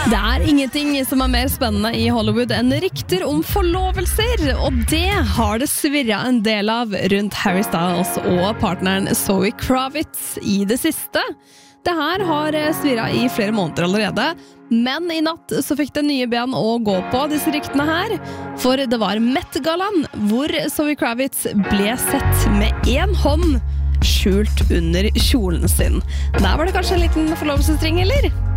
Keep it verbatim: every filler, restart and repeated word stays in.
Det er ingenting som er mer spennende i Hollywood enn rykter om forlovelser, og det har det svirret en del av rundt Harry Styles og partneren Zoe Kravitz i det siste. Det her har svirret i flere måneder allerede, men i natt så fikk det nye ben å gå på disse ryktene her, for det var Met-gallaen hvor Zoe Kravitz ble sett med en hånd skjult under kjolen sin. Der var det kanskje en liten forlovelsesring, eller?